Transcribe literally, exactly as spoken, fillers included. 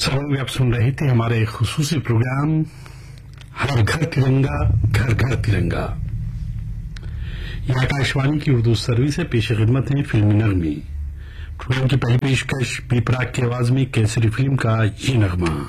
सभी आप सुन रहे थे हमारे खुसूसी प्रोग्राम हर घर तिरंगा घर घर तिरंगा। यह आकाशवाणी की उर्दू सर्विस है। पेश खिदमत है फिल्मी नगमे। प्रोग्राम की पहली पेशकश पीपराग की आवाज में केसरी फिल्म का ये नगमा।